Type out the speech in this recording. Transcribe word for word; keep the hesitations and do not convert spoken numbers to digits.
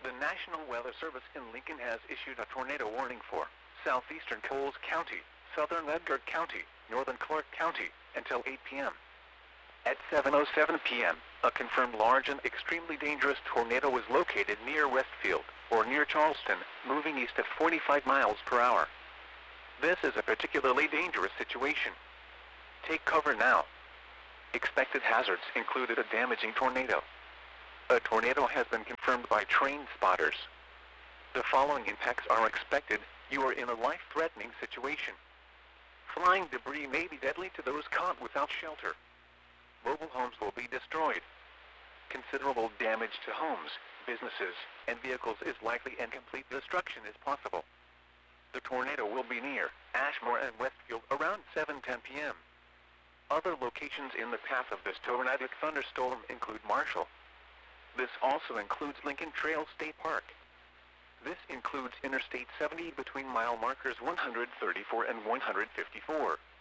The National Weather Service in Lincoln has issued a tornado warning for southeastern Coles County, southern Edgar County, northern Clark County, until eight p m At seven oh seven p m, a confirmed large and extremely dangerous tornado was located near Westfield, or near Charleston, moving east at forty-five miles per hour. This is a particularly dangerous situation. Take cover now. Expected hazards included a damaging tornado. A tornado has been confirmed by train spotters. The following impacts are expected. You are in a life-threatening situation. Flying debris may be deadly to those caught without shelter. Mobile homes will be destroyed. Considerable damage to homes, businesses, and vehicles is likely, and complete destruction is possible. The tornado will be near Ashmore and Westfield around seven ten p m Other locations in the path of this tornadic thunderstorm include Marshall. This also includes Lincoln Trail State Park. This includes Interstate seventy between mile markers one hundred thirty-four and one hundred fifty-four.